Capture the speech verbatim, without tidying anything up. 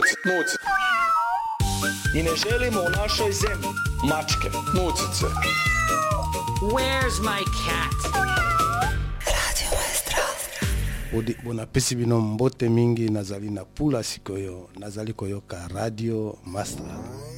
muci, muci. I ne želimo u našoj zemlji mačke, mucice. Where's my cat? Radio Maestro. Odi bonapesi bino mbote mingi nazali na pula sikoyo nazali koyoka Radio Maestro.